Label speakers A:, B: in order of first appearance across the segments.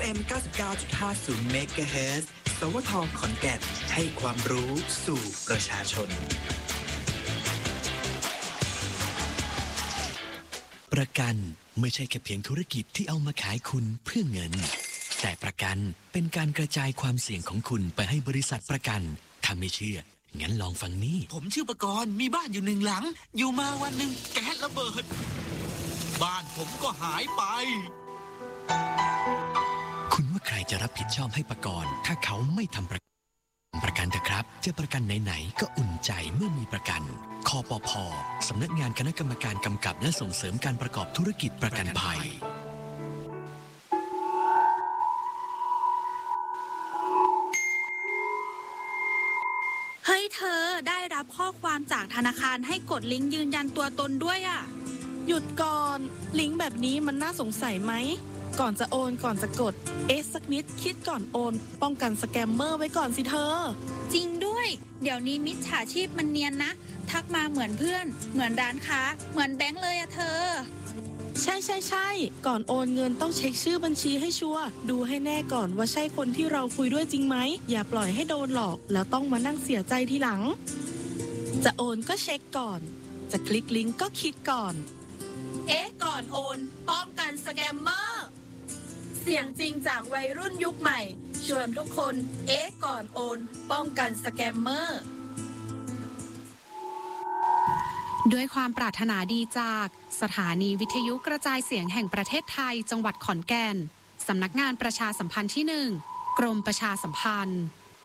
A: FM 99.50 MHz สวทขอนแก่นให้ความรู้สู่ประชาชนประกันไม่ใช่แค่เพียงธุรกิจที่เอามาขายคุณเพื่อเงินแต่ประกันเป็นการกระจายความเสี่ยงของคุณไปให้บริษัทประกันถ้าไม่เชื่องั้นลองฟังนี่
B: ผมชื่อประกรณ์มีบ้านอยู่1 หลังอยู่มาวันหนึ่งแก๊สระเบิดบ้านผมก็หายไป
A: คุณว่าใครจะรับผิดชอบให้ประกรณ์ถ้าเขาไม่ทำประกันเถอะครับจะประกันไหนๆก็อุ่นใจเมื่อมีประกันคปภ.สำนักงานคณะกรรมการกำกับและส่งเสริมการประกอบธุรกิจประกันภัย
C: เฮ้ยเธอได้รับข้อความจากธนาคารให้กดลิงก์ยืนยันตัวตนด้วยอ่ะ
D: หยุดก่อนลิงก์แบบนี้มันน่าสงสัยไหมก่อนจะโอนก่อนจะกดสักนิดคิดก่อนโอนป้องกันสแกมเมอร์ไว้ก่อนสิเธอ
C: จริงด้วยเดี๋ยวนี้มิจฉาชีพมันเนียนนะทักมาเหมือนเพื่อนเหมือนร้านค้าเหมือนแบงค์เลยอะเธอ
D: ใช่ก่อนโอนเงินต้องเช็คชื่อบัญชีให้ชัวร์ดูให้แน่ก่อนว่าใช่คนที่เราคุยด้วยจริงไหมอย่าปล่อยให้โดนหลอกแล้วต้องมานั่งเสียใจทีหลังจะโอนก็เช็คก่อนจะคลิกลิงก์ก็คิดก่อน
C: ก่อนโอนป้องกันสแกมเมอร์
D: เสียงจริงจากวัยรุ่นยุคใหม่ชวนทุกคนก่อนโอนป้องกันสแกมเมอร์
E: ด้วยความปรารถนาดีจากสถานีวิทยุกระจายเสียงแห่งประเทศไทยจังหวัดขอนแก่นสำนักงานประชาสัมพันธ์ที่ 1 กรมประชาสัมพันธ์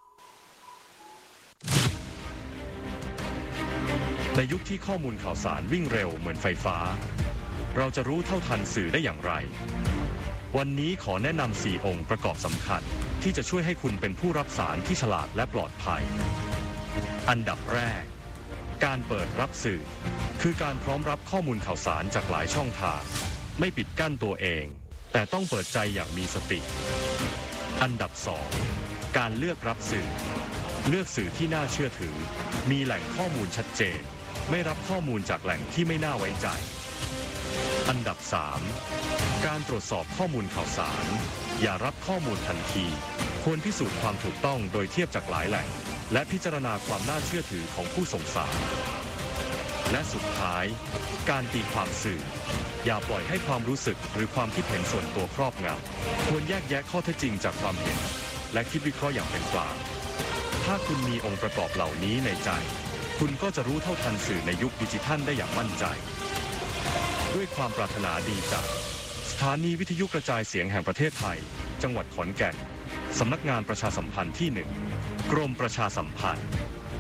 F: ในยุคที่ข้อมูลข่าวสารวิ่งเร็วเหมือนไฟฟ้าเราจะรู้เท่าทันสื่อได้อย่างไรวันนี้ขอแนะนำ4 องค์ประกอบสำคัญที่จะช่วยให้คุณเป็นผู้รับสารที่ฉลาดและปลอดภัยอันดับแรกการเปิดรับสื่อคือการพร้อมรับข้อมูลข่าวสารจากหลายช่องทางไม่ปิดกั้นตัวเองแต่ต้องเปิดใจอย่างมีสติอันดับ2การเลือกรับสื่อเลือกสื่อที่น่าเชื่อถือมีแหล่งข้อมูลชัดเจนไม่รับข้อมูลจากแหล่งที่ไม่น่าไว้ใจอันดับ3การตรวจสอบข้อมูลข่าวสารอย่ารับข้อมูลทันทีควรพิสูจน์ความถูกต้องโดยเทียบจากหลายแหล่งและพิจารณาความน่าเชื่อถือของผู้ส่งสารและสุดท้ายการตีความสื่ออย่าปล่อยให้ความรู้สึกหรือความคิดเห็นส่วนตัวครอบงำควรแยกแยะข้อเท็จจริงจากความเห็นและคิดวิเคราะห์อย่างเป็นกลางถ้าคุณมีองค์ประกอบเหล่านี้ในใจคุณก็จะรู้เท่าทันสื่อในยุคดิจิทัลได้อย่างมั่นใจด้วยความปรารถนาดีจากสถานีวิทยุกระจายเสียงแห่งประเทศไทยจังหวัดขอนแก่นสำนักงานประชาสัมพันธ์ที่ 1 กรมประชาสัมพันธ์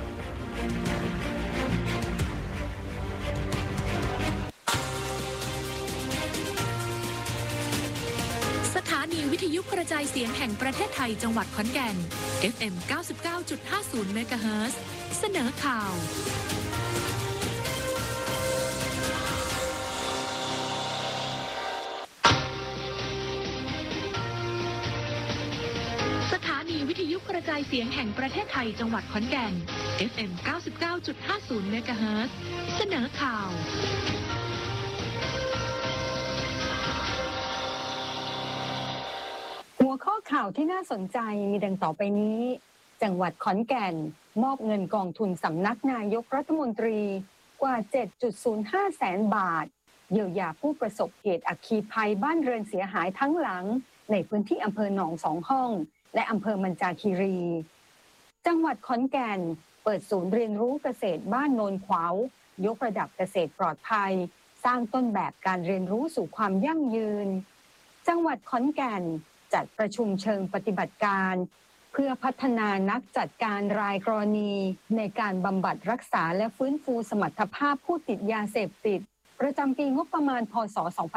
E: สถานีวิทยุกระจายเสียงแห่งประเทศไทยจังหวัดขอนแก่น FM 99.50 MHz เสนอข่าวสถานีวิทยุกระจายเสียงแห่งประเทศไทยจังหวัดขอนแก่น FM 99.50 MHz เสนอข่าว
G: หัวข้อข่าวที่น่าสนใจมีดังต่อไปนี้จังหวัดขอนแก่นมอบเงินกองทุนสำนักนายกรัฐมนตรีกว่า 7.05 แสนบาทเยียวยาผู้ประสบเหตุอัคคีภัยบ้านเรือนเสียหายทั้งหลังในพื้นที่อำเภอหนองสองห้องและอำเภอมันจาคีรีจังหวัดขอนแก่นเปิดศูนย์เรียนรู้เกษตรบ้านโนนขวาวยกระดับเกษตรปลอดภัยสร้างต้นแบบการเรียนรู้สู่ความยั่งยืนจังหวัดขอนแก่นจัดประชุมเชิงปฏิบัติการเพื่อพัฒนานักจัดการรายกรณีในการบำบัดรักษาและฟื้นฟูสมรรถภาพผู้ติดยาเสพติดประจำปีงบประมาณพ.ศ.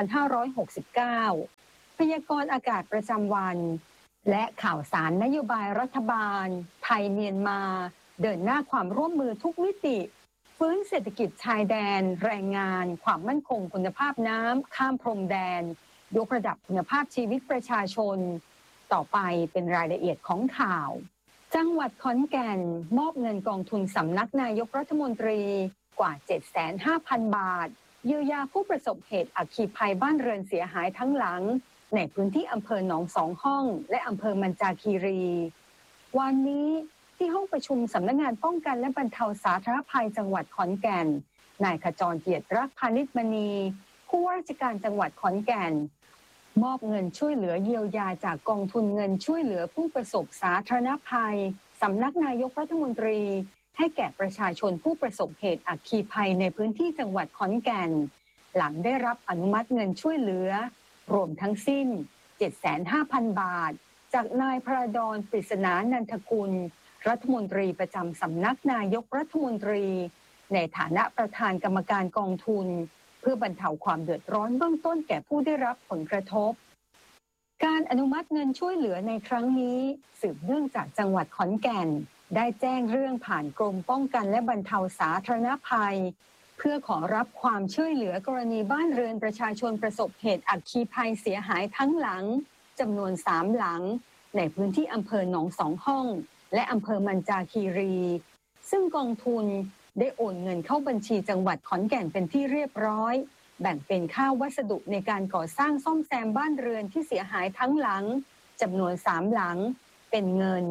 G: 2569พยากรณ์อากาศประจำวันและข่าวสารนโยบายรัฐบาลไทยเมียนมาเดินหน้าความร่วมมือทุกมิติฟื้นเศรษฐกิจชายแดนแรงงานความมั่นคงคุณภาพน้ำข้ามพรมแดนยกระดับคุณภาพชีวิตประชาชนต่อไปเป็นรายละเอียดของข่าวจังหวัดขอนแก่นมอบเงินกองทุนสำนักนายกรัฐมนตรีกว่า 750,000 บาทเยียวยาผู้ประสบเหตุอัคคีภัยบ้านเรือนเสียหายทั้งหลังในพื้นที่อำเภอหนองสองห้องและอำเภอมัญจาคีรีวันนี้ที่ห้องประชุมสำนักงานป้องกันและบรรเทาสาธารณภัยจังหวัดขอนแก่นนายขจรเกียรติรักพานิชมณีผู้ว่าราชการจังหวัดขอนแก่นมอบเงินช่วยเหลือเยียวยาจากกองทุนเงินช่วยเหลือผู้ประสบสาธารณภัยสำนักนายกรัฐมนตรีให้แก่ประชาชนผู้ประสบเหตุอัคคีภัยในพื้นที่จังหวัดขอนแก่นหลังได้รับอนุมัติเงินช่วยเหลือรวมทั้งสิ้น 750,000 บาทจากนายพระดอนปริศนานันทกุลรัฐมนตรีประจำสำนักนายกรัฐมนตรีในฐานะประธานกรรมการกองทุนเพื่อบรรเทาความเดือดร้อนเบื้องต้นแก่ผู้ได้รับผลกระทบการอนุมัติเงินช่วยเหลือในครั้งนี้สืบเนื่องจากจังหวัดขอนแก่นได้แจ้งเรื่องผ่านกรมป้องกันและบรรเทาสาธารณภัยเพื่อขอรับความช่วยเหลือกรณีบ้านเรือนประชาชนประสบเหตุอัคคีภัยเสียหายทั้งหลังจำนวน3หลังในพื้นที่อำเภอหนองสองห้องและอำเภอมัญจาคีรีซึ่งกองทุนได้โอนเงินเข้าบัญชีจังหวัดขอนแก่นเป็นที่เรียบร้อยแบ่งเป็นค่าวัสดุในการก่อสร้างซ่อมแซมบ้านเรือนที่เสียหายทั้งหลังจำนวน3หลังเป็นเงิน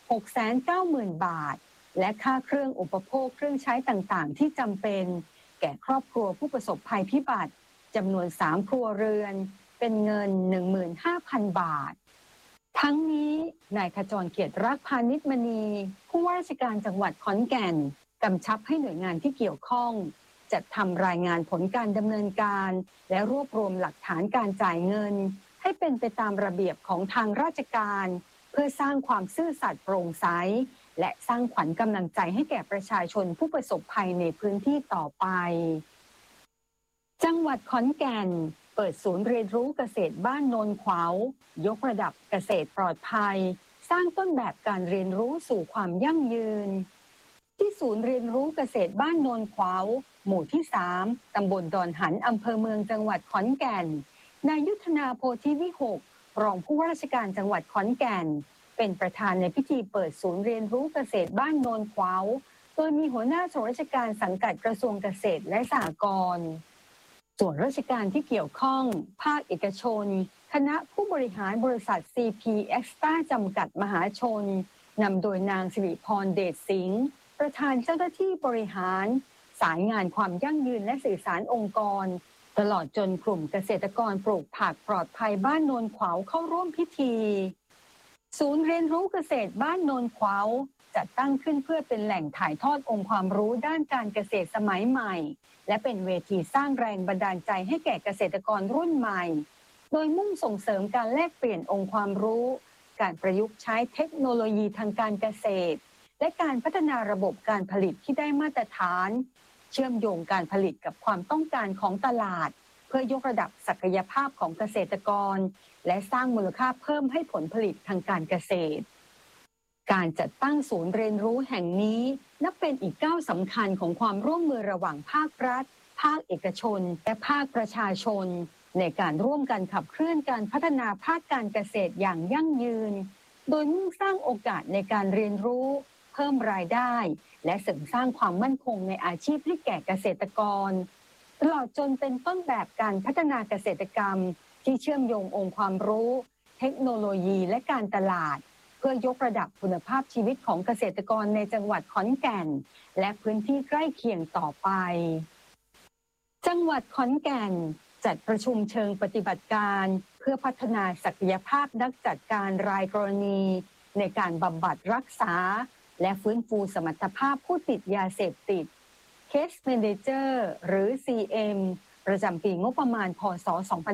G: 690,000 บาทและค่าเครื่องอุปโภคเครื่องใช้ต่างๆที่จำเป็นแก่ครอบครัวผู้ประสบภัยพิบัติจำนวน3ครัวเรือนเป็นเงิน 15,000 บาททั้งนี้นายขจรเกียรติรักพานิชมณีผู้ว่าราชการจังหวัดขอนแก่นกำชับให้หน่วยงานที่เกี่ยวข้องจัดทำรายงานผลการดำเนินการและรวบรวมหลักฐานการจ่ายเงินให้เป็นไปตามระเบียบของทางราชการเพื่อสร้างความซื่อสัตย์โปร่งใสและสร้างขวัญกำลังใจให้แก่ประชาชนผู้ประสบภัยในพื้นที่ต่อไปจังหวัดขอนแก่นเปิดศูนย์เรียนรู้เกษตรบ้านโนนขวาวยกระดับเกษตรปลอดภัยสร้างต้นแบบการเรียนรู้สู่ความยั่งยืนที่ศูนย์เรียนรู้เกษตรบ้านโนนขวาวหมู่ที่3ตำบลดอนหันอำเภอเมืองจังหวัดขอนแก่นนายยุทธนาโพธิวิหกรองผู้ว่าราชการจังหวัดขอนแก่นเป็นประธานในพิธีเปิดศูนย์เรียนรู้เกษตรบ้านโนนขวาวโดยมีหัวหน้าส่วนราชการสังกัดกระทรวงเกษตรและสหกรณ์ส่วนราชการที่เกี่ยวข้องภาคเอกชนคณะผู้บริหารบริษัท CP Extra จำกัดมหาชนนำโดยนางสิริพรเดชสิงห์ประธานเจ้าหน้าที่บริหารสายงานความยั่งยืนและสื่อสารองค์กรตลอดจนกลุ่มเกษตรกรปลูกผักปลอดภัยบ้านโนนขวาวเข้าร่วมพิธีศูนย์เรียนรู้เกษตรบ้านโนนขวาวจัดตั้งขึ้นเพื่อเป็นแหล่งถ่ายทอดองค์ความรู้ด้านการเกษตรสมัยใหม่และเป็นเวทีสร้างแรงบันดาลใจให้แก่เกษตรกรรุ่นใหม่โดยมุ่งส่งเสริมการแลกเปลี่ยนองค์ความรู้การประยุกต์ใช้เทคโนโลยีทางการเกษตรและการพัฒนาระบบการผลิตที่ได้มาตรฐานเชื่อมโยงการผลิตกับความต้องการของตลาดเพื่อยกระดับศักยภาพของเกษตรกรและสร้างมูลค่าเพิ่มให้ผลผลิตทางการเกษตรการจัดตั้งศูนย์เรียนรู้แห่งนี้นับเป็นอีกก้าวสำคัญของความร่วมมือระหว่างภาครัฐภาคเอกชนและภาคประชาชนในการร่วมกันขับเคลื่อนการพัฒนาภาคการเกษตรอย่างยั่งยืนโดยมุ่งสร้างโอกาสในการเรียนรู้เพิ่มรายได้และเสริมสร้างความมั่นคงในอาชีพให้แก่เกษตรกรตลอดจนเป็นต้นแบบการพัฒนาเกษตรกรรมที่เชื่อมโยงองค์ความรู้เทคโนโลยีและการตลาดเพื่อยกระดับคุณภาพชีวิตของเกษตรกรในจังหวัดขอนแก่นและพื้นที่ใกล้เคียงต่อไปจังหวัดขอนแก่นจัดประชุมเชิงปฏิบัติการเพื่อพัฒนาศักยภาพนักจัดการรายกรณีในการบำบัดรักษาและฟื้นฟูสมรรถภาพผู้ติดยาเสพติด Case Manager หรือ CM ประจำปีงบประมาณพ.ศ.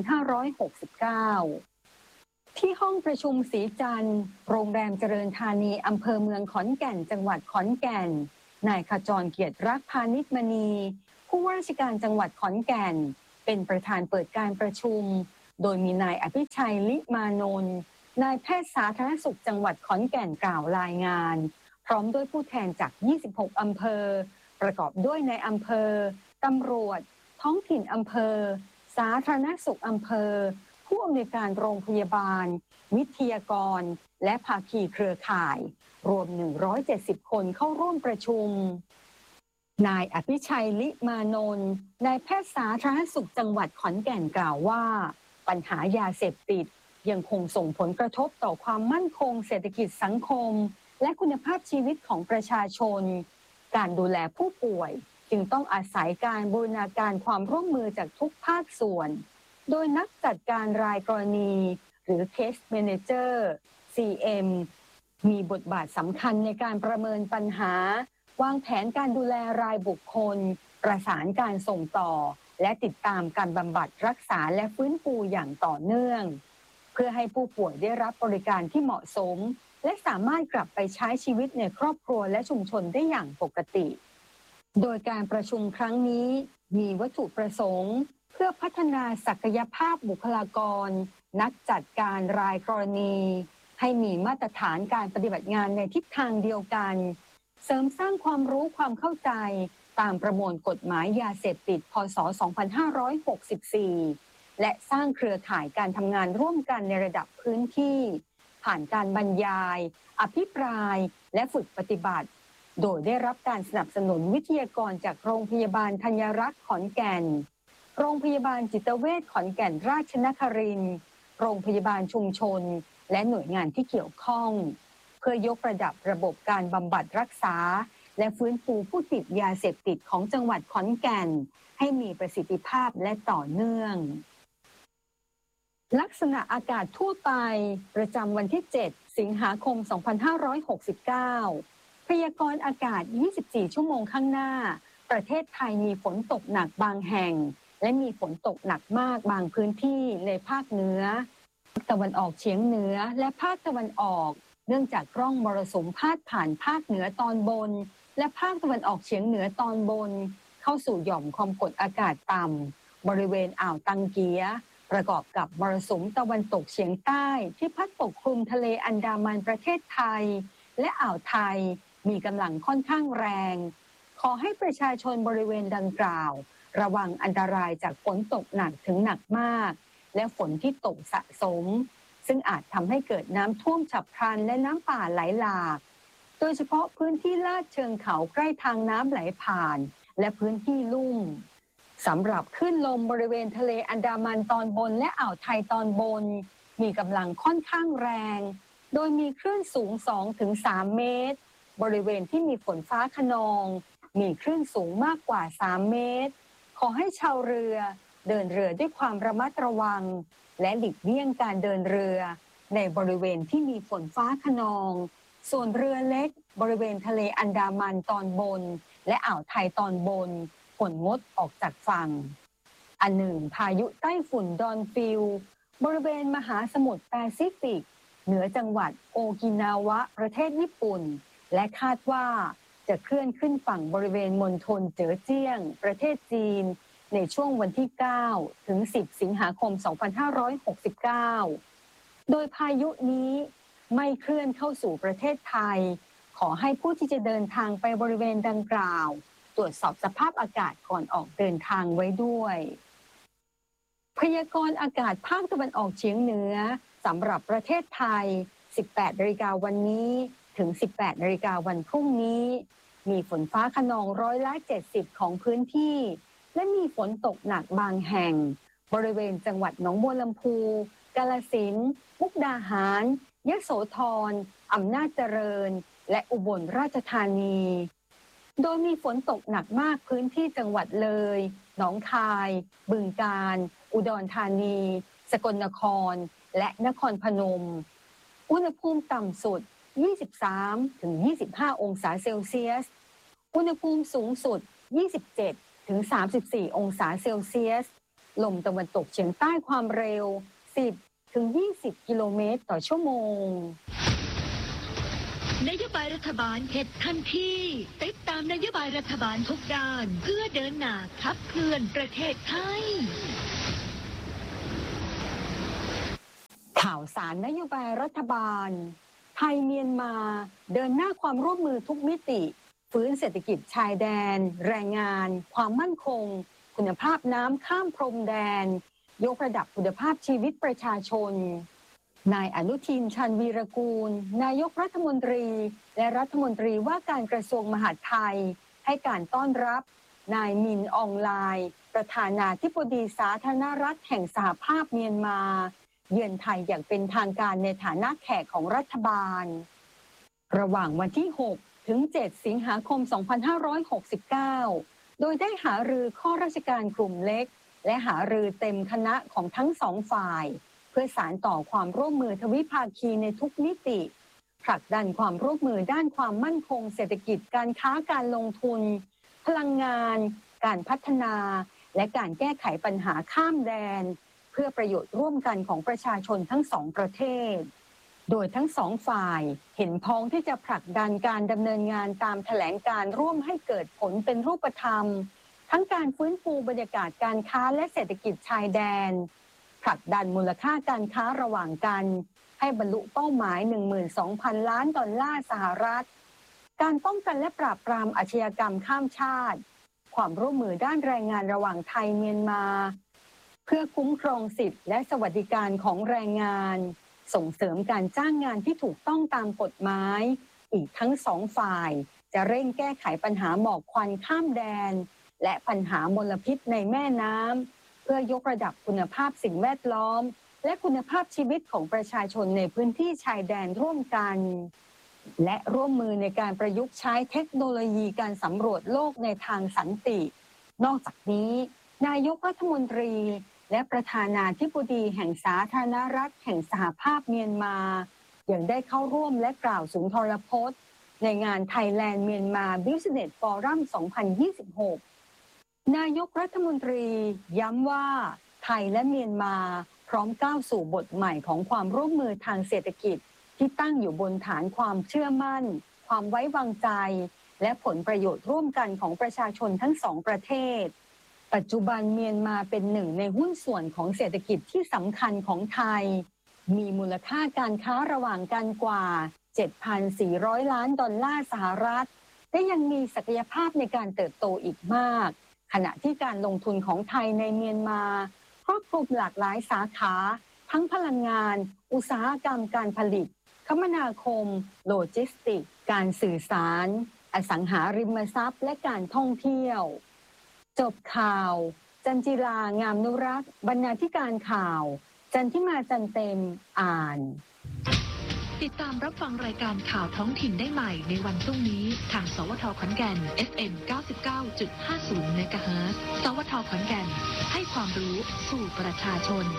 G: 2569ที่ห้องประชุมศรีจันทร์โรงแรมเจริญธานีอำเภอเมืองขอนแก่นจังหวัดขอนแก่นนายขจรเกียรติรักพานิชมณีผู้ว่าราชการจังหวัดขอนแก่นเป็นประธานเปิดการประชุมโดยมีนายอภิชัยลิมานนท์นายแพทย์สาธารณสุขจังหวัดขอนแก่นกล่าวรายงานพร้อมด้วยผู้แทนจาก26อำเภอประกอบด้วยนายอำเภอตำรวจท้องถิ่นอำเภอสาธารณสุขอำเภอผู้อำนวยการโรงพยาบาลวิทยากรและภาคีเครือข่ายรวม170คนเข้าร่วมประชุมนายอภิชัยลิมานนท์นายแพทย์สาธารณสุขจังหวัดขอนแก่นกล่าวว่าปัญหายาเสพติดยังคงส่งผลกระทบต่อความมั่นคงเศรษฐกิจสังคมและคุณภาพชีวิตของประชาชนการดูแลผู้ป่วยจึงต้องอาศัยการบูรณาการความร่วมมือจากทุกภาคส่วนโดยนักจัดการรายกรณีหรือ Case Manager CM มีบทบาทสำคัญในการประเมินปัญหาวางแผนการดูแลรายบุคคลประสานการส่งต่อและติดตามการบำบัดรักษาและฟื้นฟูอย่างต่อเนื่องเพื่อให้ผู้ป่วยได้รับบริการที่เหมาะสมและสามารถกลับไปใช้ชีวิตในครอบครัวและชุมชนได้อย่างปกติโดยการประชุมครั้งนี้มีวัตถุประสงค์เพื่อพัฒนาศักยภาพบุคลากรนักจัดการรายกรณีให้มีมาตรฐานการปฏิบัติงานในทิศทางเดียวกันเสริมสร้างความรู้ความเข้าใจตามประมวลกฎหมายยาเสพติดพ.ศ. 2564 และสร้างเครือข่ายการทำงานร่วมกันในระดับพื้นที่ผ่านการบรรยายอภิปรายและฝึกปฏิบัติโดยได้รับการสนับสนุนวิทยากรจากโรงพยาบาลธัญรักษ์ขอนแก่นโรงพยาบาลจิตเวชขอนแก่นราชนครินทร์โรงพยาบาลชุมชนและหน่วยงานที่เกี่ยวข้องเพื่อยกระดับระบบการบำบัดรักษาและฟื้นฟูผู้ติดยาเสพติดของจังหวัดขอนแก่นให้มีประสิทธิภาพและต่อเนื่องลักษณะอากาศทั่วไปประจำวันที่ 7 สิงหาคม 2569 พยากรณ์อากาศ 24 ชั่วโมงข้างหน้าประเทศไทยมีฝนตกหนักบางแห่งและมีฝนตกหนักมากบางพื้นที่ในภาคเหนือตะวันออกเฉียงเหนือและภาคตะวันออกเนื่องจากร่องมรสุมพาดผ่านภาคเหนือตอนบนและภาคตะวันออกเฉียงเหนือตอนบนเข้าสู่หย่อมความกดอากาศต่ำบริเวณอ่าวตังเกียประกอบกับมรสุมตะวันตกเฉียงใต้ที่พัดปกคลุมทะเลอันดามันประเทศไทยและอ่าวไทยมีกำลังค่อนข้างแรงขอให้ประชาชนบริเวณดังกล่าวระวังอันตรายจากฝนตกหนักถึงหนักมากและฝนที่ตกสะสมซึ่งอาจทำให้เกิดน้ำท่วมฉับพลันและน้ำป่าไหลหลากโดยเฉพาะพื้นที่ลาดเชิงเขาใกล้ทางน้ำไหลผ่านและพื้นที่ลุ่มสำหรับคลื่นลมบริเวณทะเลอันดามันตอนบนและอ่าวไทยตอนบนมีกำลังค่อนข้างแรงโดยมีคลื่นสูง 2-3 เมตรบริเวณที่มีฝนฟ้าคะนองมีคลื่นสูงมากกว่า 3 เมตรขอให้ชาวเรือเดินเรือด้วยความระมัดระวังและหลีกเลี่ยงการเดินเรือในบริเวณที่มีฝนฟ้าคะนองส่วนเรือเล็กบริเวณทะเลอันดามันตอนบนและอ่าวไทยตอนบนควรงดออกจากฝั่งอันหนึ่งพายุไต้ฝุ่นดอนฟิลบริเวณมหาสมุทรแปซิฟิกเหนือจังหวัดโอกินาวะประเทศญี่ปุ่นและคาดว่าจะเคลื่อนขึ้นฝั่งบริเวณมณฑลเจ๋อเจี้ยงประเทศจีนในช่วงวันที่ 9 ถึง 10 สิงหาคม 2569 โดยพายุนี้ไม่เคลื่อนเข้าสู่ประเทศไทยขอให้ผู้ที่จะเดินทางไปบริเวณดังกล่าวตรวจสอบสภาพอากาศก่อนออกเดินทางไว้ด้วยพยากรณ์อากาศภาคตะวันออกเฉียงเหนือสำหรับประเทศไทย 18 นาฬิกาวันนี้ถึง 18 นาฬิกาวันพรุ่งนี้มีฝนฟ้าคะนอง70%ของพื้นที่และมีฝนตกหนักบางแห่งบริเวณจังหวัดหนองบัวลำพูกาฬสินธุ์มุกดาหารยโสธรอำนาจเจริญและอุบลราชธานีโดยมีฝนตกหนักมากพื้นที่จังหวัดเลยหนองคายบึงกาฬอุดรธานีสกลนครและนครพนมอุณหภูมิต่ำสุด 23-25 องศาเซลเซียสอุณหภูมิสูงสุด 27-34 องศาเซลเซียสลมตะวันตกเฉียงใต้ความเร็ว 10-20 กิโลเมตรต่อชั่วโมง
H: นโยบายรัฐบาลเห็ดทันทีติดตามนโยบายรัฐบาลทุกด้านเพื่อเดินหน้าขับเคลื่อนประเทศไทย
G: ข่าวสารนโยบายรัฐบาลไทยเมียนมาเดินหน้าความร่วมมือทุกมิติฟื้นเศรษฐกิจชายแดนแรงงานความมั่นคงคุณภาพน้ำข้ามพรมแดนยกระดับคุณภาพชีวิตประชาชนนายอนุทิน ชาญวีรกูลนายกรัฐมนตรีและรัฐมนตรีว่าการกระทรวงมหาดไทยให้การต้อนรับนายมินอองไลน์ประธานาธิบดีสาธารณรัฐแห่งสหภาพเมียนมาเยือนไทยอย่างเป็นทางการในฐานะแขกของรัฐบาลระหว่างวันที่ 6 ถึง 7 สิงหาคม 2569 โดยได้หารือข้อราชการกลุ่มเล็กและหารือเต็มคณะของทั้งสองฝ่ายเพื่อสานต่อความร่วมมือทวิภาคีในทุกมิติผลักดันความร่วมมือด้านความมั่นคงเศรษฐกิจการค้าการลงทุนพลังงานการพัฒนาและการแก้ไขปัญหาข้ามแดนเพื่อประโยชน์ร่วมกันของประชาชนทั้งสองประเทศโดยทั้งสองฝ่ายเห็นพ้องที่จะผลักดันการดำเนินงานตามแถลงการร่วมให้เกิดผลเป็นรูปธรรมทั้งการฟื้นฟูบรรยากาศการค้าและเศรษฐกิจชายแดนผลักดันมูลค่าการค้าระหว่างกันให้บรรลุเป้าหมาย 12,000 ล้านดอลลาร์สหรัฐการป้องกันและปราบปรามอาชญากรรมข้ามชาติความร่วมมือด้านแรงงานระหว่างไทยเมียนมาเพื่อคุ้มครองสิทธิและสวัสดิการของแรงงานส่งเสริมการจ้างงานที่ถูกต้องตามกฎหมายอีกทั้งสองฝ่ายจะเร่งแก้ไขปัญหาหมอกควันข้ามแดนและปัญหามลพิษในแม่น้ำเพื่อยกระดับคุณภาพสิ่งแวดล้อมและคุณภาพชีวิตของประชาชนในพื้นที่ชายแดนร่วมกันและร่วมมือในการประยุกต์ใช้เทคโนโลยีการสำรวจโลกในทางสันตินอกจากนี้นายกรัฐมนตรีและประธานาธิบดีแห่งสาธารณรัฐแห่งสหภาพเมียนมายังได้เข้าร่วมและกล่าวสุนทรพจน์ในงาน Thailand Myanmar Business Forum 2026 นายกรัฐมนตรีย้ำว่าไทยและเมียนมาพร้อมก้าวสู่บทใหม่ของความร่วมมือทางเศรษฐกิจที่ตั้งอยู่บนฐานความเชื่อมั่นความไว้วางใจและผลประโยชน์ร่วมกันของประชาชนทั้งสองประเทศปัจจุบันเมียนมาเป็นหนึ่งในหุ้นส่วนของเศรษฐกิจที่สำคัญของไทยมีมูลค่าการค้าระหว่างกันกว่า 7,400 ล้านดอลลาร์สหรัฐและยังมีศักยภาพในการเติบโตอีกมากขณะที่การลงทุนของไทยในเมียนมาครอบคลุมหลากหลายสาขาทั้งพลังงานอุตสาหกรรมการผลิตคมนาคมโลจิสติกส์การสื่อสารอสังหาริมทรัพย์และการท่องเที่ยวจบข่าวจันจิรางามนุรักษ์บรรณาธิการข่าวจันทิมาจันเต็มอ่าน
H: ติดตามรับฟังรายการข่าวท้องถิ่นได้ใหม่ในวันพรุ่งนี้ทางสวท.ขอนแก่น FM 99.50 เมกะเฮิรตซ์ สวท.ขอนแก่นให้ความรู้สู่ประชาชน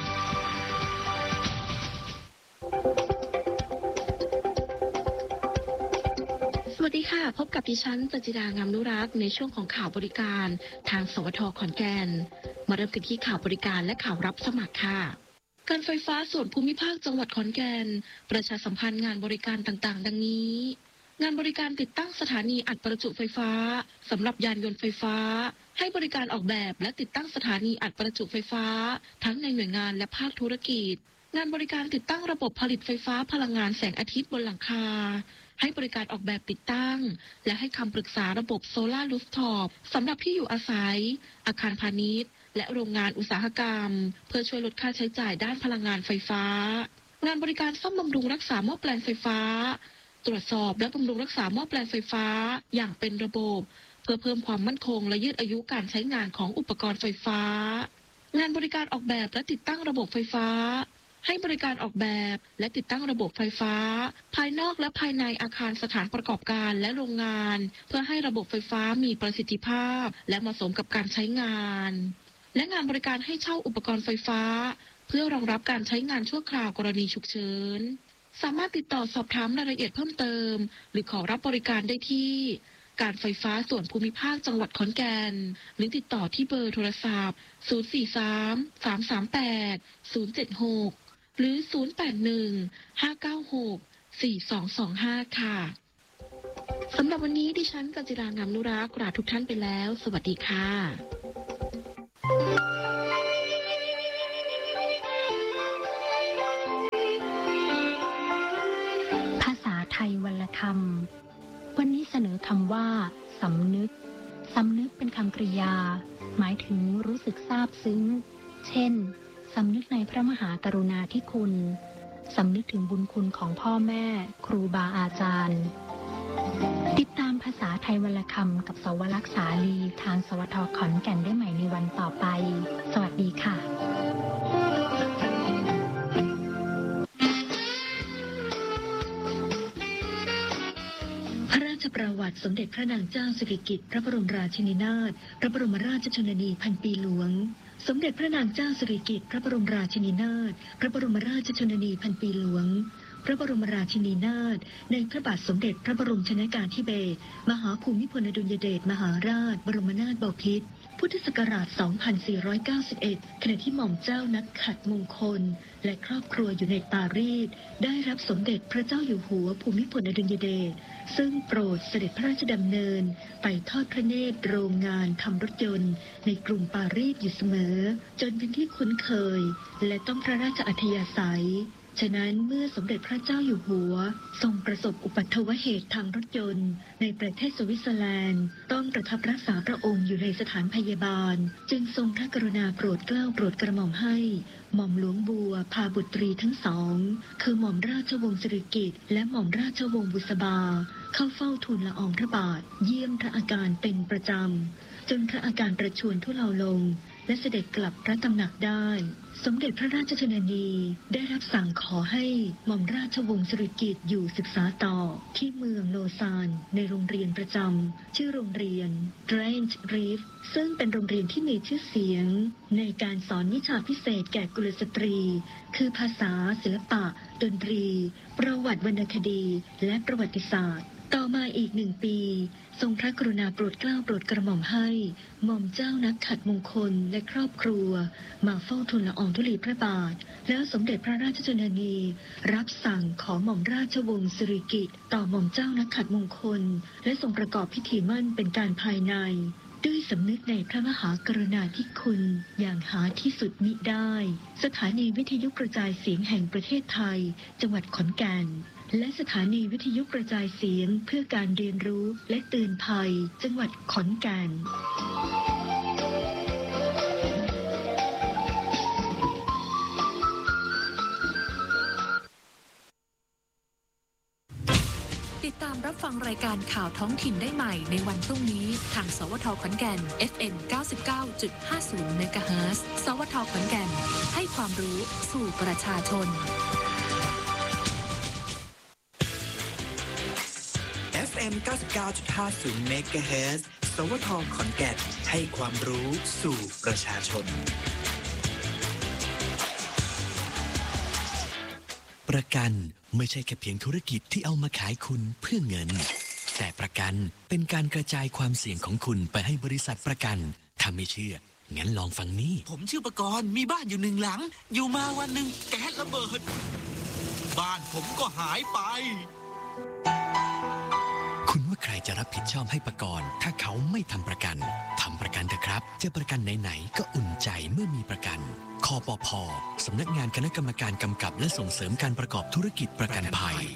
H: สวัสดีค่ะพบกับดิฉันจันจิรางามนุรักษ์ในช่วงของข่าวบริการทางสวท.ขอนแก่นมาเริ่มกันที่ข่าวบริการและข่าวรับสมัครค่ะการไฟฟ้าส่วนภูมิภาคจังหวัดขอนแก่นประชาสัมพันธ์งานบริการต่างๆดังนี้งานบริการติดตั้งสถานีอัดประจุไฟฟ้าสำหรับยานยนต์ไฟฟ้าให้บริการออกแบบและติดตั้งสถานีอัดประจุไฟฟ้าทั้งในหน่วยงานและภาคธุรกิจงานบริการติดตั้งระบบผลิตไฟฟ้าพลังงานแสงอาทิตย์บนหลังคาให้บริการออกแบบติดตั้งและให้คำปรึกษาระบบโซลาร์รูฟท็อปสำหรับที่อยู่อาศัยอาคารพาณิชย์และโรงงานอุตสาหกรรมเพื่อช่วยลดค่าใช้จ่ายด้านพลังงานไฟฟ้างานบริการซ่อมบำรุงรักษาหม้อแปลงไฟฟ้าตรวจสอบและบำรุงรักษาหม้อแปลงไฟฟ้าอย่างเป็นระบบเพื่อเพิ่มความมั่นคงและยืดอายุการใช้งานของอุปกรณ์ไฟฟ้างานบริการออกแบบและติดตั้งระบบไฟฟ้าให้บริการออกแบบและติดตั้งระบบไฟฟ้าภายนอกและภายในอาคารสถานประกอบการและโรงงานเพื่อให้ระบบไฟฟ้ามีประสิทธิภาพและเหมาะสมกับการใช้งานและงานบริการให้เช่าอุปกรณ์ไฟฟ้าเพื่อรองรับการใช้งานชั่วคราวกรณีฉุกเฉินสามารถติดต่อสอบถามรายละเอียดเพิ่มเติมหรือขอรับบริการได้ที่การไฟฟ้าส่วนภูมิภาคจังหวัดขอนแก่นหรือติดต่อที่เบอร์โทรศัพท์043-338-076หรือ081-596-4225ค่ะสำหรับวันนี้ดิฉันกัญจิรางามนุรักษ์ลาทุกท่านไปแล้วสวัสดีค่ะภาษาไทย วรรณคำวันนี้เสนอคำว่าสำนึกสำนึกเป็นคำกริยาหมายถึงรู้สึกซาบซึ้งเช่นสำนึกในพระมหากรุณาธิคุณสำนึกถึงบุญคุณของพ่อแม่ครูบาอาจารย์ติดตามภาษาไทยวรรณคำกับสวรักษ์สาลีทางสวท.ขอนแก่นได้ใหม่ในวันต่อไปสวัสดีค่ะประวัติสมเด็จพระนางเจ้าสิริกิติ์พระบรมราชินีนาถพระบรมราชชนนีพันปีหลวงสมเด็จพระนางเจ้าสิริกิติ์พระบรมราชินีนาถพระบรมราชชนนีพันปีหลวงพระบรมราชินีนาถในพระบาทสมเด็จพระบรมชนกาธิเบศรมหาภูมิพลอดุลยเดชมหาราชบรมนาถบพิตรพุทธศักราช 2491 ขณะที่หม่อมเจ้านักขัตมงคลและครอบครัวอยู่ในปารีสได้รับสมเด็จพระเจ้าอยู่หัวภูมิพลอดุลยเดชซึ่งโปรดเสด็จพระราชดำเนินไปทอดพระเนตรโรงงานทำรถยนต์ในกรุงปารีสอยู่เสมอจนเป็นที่คุ้นเคยและต้องพระราชอัธยาศัยฉะนั้นเมื่อสมเด็จพระเจ้าอยู่หัวทรงประสบอุบัติเหตุทางรถยนต์ในประเทศสวิตเซอร์แลนด์ต้องประทับรักษาพระองค์อยู่ในสถานพยาบาลจึงทรงพระกรุณาโปรดเกล้าโปรดกระหม่อมให้หม่อมหลวงบัวพาบุตรีทั้งสองคือหม่อมราชวงศ์สิริกิติ์และหม่อมราชวงศ์บุษบาเข้าเฝ้าทูลละอองพระบาทเยี่ยมพระอาการเป็นประจำจนพระอาการประชวรทุเลาลงและเสด็จกลับพระตำหนักได้สมเด็จพระราชชนนีได้รับสั่งขอให้หม่อมราชวงศ์สิริกิติ์อยู่ศึกษาต่อที่เมืองโลซานในโรงเรียนประจำชื่อโรงเรียน Grange Reef ซึ่งเป็นโรงเรียนที่มีชื่อเสียงในการสอนวิชาพิเศษแก่กุลสตรีคือภาษาศิลปะดนตรีประวัติวรรณคดีและประวัติศาสตร์ต่อมาอีก1 ปีทรงพระกรุณาโปรดเกล้าโปรดกระหม่อมให้หม่อมเจ้านักขัตมงคลและครอบครัวมาเฝ้าทูลละอองธุลีพระบาทแล้วสมเด็จพระราชชนนีรับสั่งขอหม่อมราชวงศ์สิริกิติ์ต่อหม่อมเจ้านักขัตมงคลและทรงประกอบพิธีมั่นเป็นการภายในด้วยสำนึกในพระมหากรุณาธิคุณอย่างหาที่สุดมิได้สถานีวิทยุกระจายเสียงแห่งประเทศไทยจังหวัดขอนแก่นและสถานีวิทยุกระจายเสียงเพื่อการเรียนรู้และเตือนภัยจังหวัดขอนแก่น
I: ติดตามรับฟังรายการข่าวท้องถิ่นได้ใหม่ในวันพรุ่งนี้ทางสวท.ขอนแก่น FM 99.50 เมกะเฮิรตซ์สวท.ขอนแก่นให้ความรู้สู่ประชาชน
J: FM 99.50 เมกะเฮิรตซ์สวท.ขอนแก่นให้ความรู้สู่ประชาชน
A: ประกันไม่ใช่แค่เพียงธุรกิจที่เอามาขายคุณเพื่อเงินแต่ประกันเป็นการกระจายความเสี่ยงของคุณไปให้บริษัทประกันถ้าไม่เชื่องั้นลองฟังนี่
B: ผมชื่อประกรณ์มีบ้านอยู่1 หลังอยู่มาวันหนึ่งแก๊สระเบิดบ้านผมก็หายไป
A: คุณว่าใครจะรับผิดชอบให้ประกรณ์ถ้าเขาไม่ทำประกันทำประกันเถอะครับจะประกันไหนๆก็อุ่นใจเมื่อมีประกันคปภ.สำนักงานคณะกรรมการกำกับและส่งเสริมการประกอบธุรกิจประกันภัย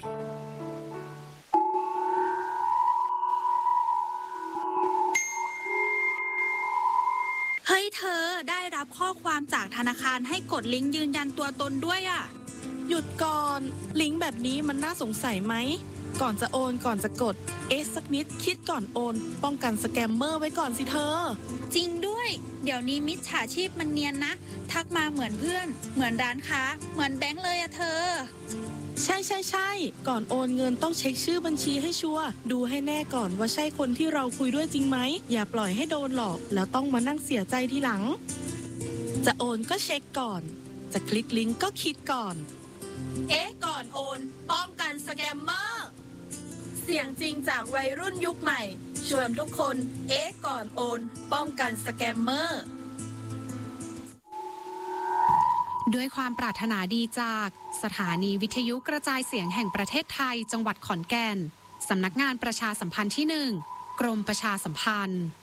C: เฮ้ยเธอได้รับข้อความจากธนาคารให้กดลิงก์ยืนยันตัวตนด้วยอ่ะ
D: หยุดก่อนลิงก์แบบนี้มันน่าสงสัยไหมก่อนจะโอนก่อนจะกดสักนิดคิดก่อนโอนป้องกันสแกมเมอร์ไว้ก่อนสิเธอ
C: จริงด้วยเดี๋ยวนี้มิจฉาชีพมันเนียนนะทักมาเหมือนเพื่อนเหมือนร้านค้าเหมือนแบงค์เลยอะเธอ
D: ใช่ก่อนโอนเงินต้องเช็คชื่อบัญชีให้ชัวร์ดูให้แน่ก่อนว่าใช่คนที่เราคุยด้วยจริงไหมอย่าปล่อยให้โดนหลอกแล้วต้องมานั่งเสียใจทีหลังจะโอนก็เช็คก่อนจะคลิกลิงก์ก็คิดก่อน
C: ก่อนโอนป้องกันสแกมเมอร์เสียงจริงจากวัยรุ่นยุคใหม่ชวนทุกคนก่อนโอนป้องกันสแกมเมอร์
E: ด้วยความปรารถนาดีจากสถานีวิทยุกระจายเสียงแห่งประเทศไทยจังหวัดขอนแก่นสำนักงานประชาสัมพันธ์ที่ 1 กรมประชาสัมพันธ์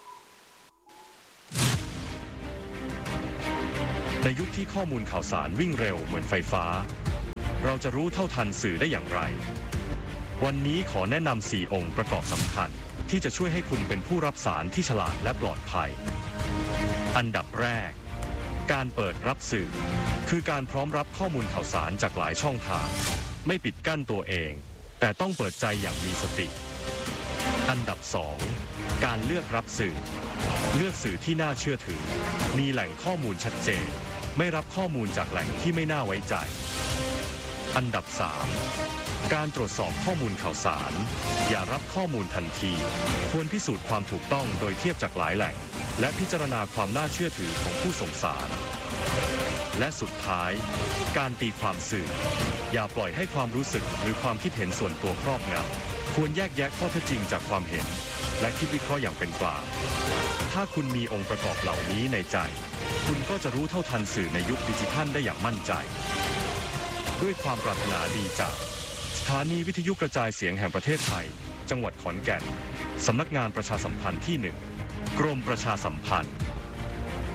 F: ในยุคที่ข้อมูลข่าวสารวิ่งเร็วเหมือนไฟฟ้าเราจะรู้เท่าทันสื่อได้อย่างไรวันนี้ขอแนะนำ4 องค์ประกอบสำคัญที่จะช่วยให้คุณเป็นผู้รับสารที่ฉลาดและปลอดภัยอันดับแรกการเปิดรับสื่อคือการพร้อมรับข้อมูลข่าวสารจากหลายช่องทางไม่ปิดกั้นตัวเองแต่ต้องเปิดใจอย่างมีสติอันดับ2การเลือกรับสื่อเลือกสื่อที่น่าเชื่อถือมีแหล่งข้อมูลชัดเจนไม่รับข้อมูลจากแหล่งที่ไม่น่าไว้ใจอันดับ3 การตรวจสอบข้อมูลข่าวสาร อย่ารับข้อมูลทันที ควรพิสูจน์ความถูกต้องโดยเทียบจากหลายแหล่ง และพิจารณาความน่าเชื่อถือของผู้ส่งสาร และสุดท้าย การตีความสื่อ อย่าปล่อยให้ความรู้สึกหรือความคิดเห็นส่วนตัวครอบงำควรแยกแยะข้อเท็จจริงจากความเห็น และคิดวิเคราะห์อย่างเป็นกลางถ้าคุณมีองค์ประกอบเหล่านี้ในใจ คุณก็จะรู้เท่าทันสื่อในยุคดิจิทัลได้อย่างมั่นใจ ด้วยความปรารถนาดีจากสถานีวิทยุกระจายเสียงแห่งประเทศไทย จังหวัดขอนแก่น สำนักงานประชาสัมพันธ์ที่ 1 กรมประชาสัมพันธ์